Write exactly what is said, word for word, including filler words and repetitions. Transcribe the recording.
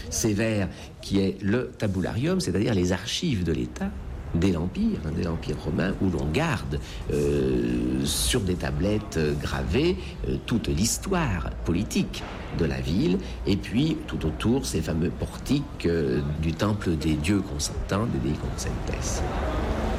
sévère qui est le tabularium, c'est-à-dire les archives de l'État dès l'Empire, hein, dès l'Empire romain, où l'on garde euh, sur des tablettes euh, gravées euh, toute l'histoire politique de la ville, et puis tout autour ces fameux portiques euh, du temple des dieux consentants, des Dei Consentes.